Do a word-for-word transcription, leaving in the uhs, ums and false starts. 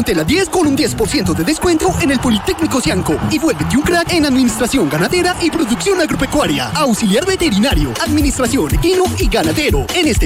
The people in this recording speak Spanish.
Mantén la diez con un diez por ciento de descuento en el Politécnico Cianco y vuélvete un crack en administración ganadera y producción agropecuaria, auxiliar veterinario, administración equino y ganadero. En este